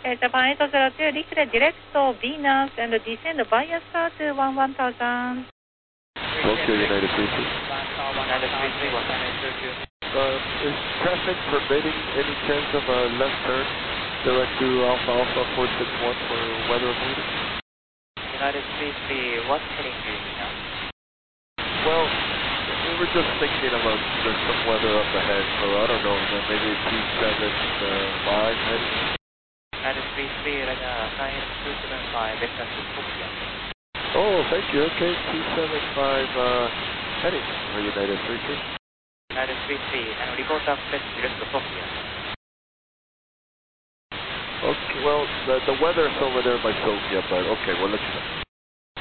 Japan 802, liquid direct to Venus and descend via star to 1000. Tokyo United 33. Is traffic permitting any chance of a left turn direct to Alpha Alpha 461 for weather avoidance? United 33, what heading do you need now? Well, we were just thinking about there's some weather up ahead, so I don't know, maybe 275 heading? United 33, radar science 275, distance to Tokyo. Oh, thank you. Okay, 275 heading for United 33. United 33, and report access direct to Tokyo. Okay, well, the weather's over there by Sofia, but okay, we'll let you know.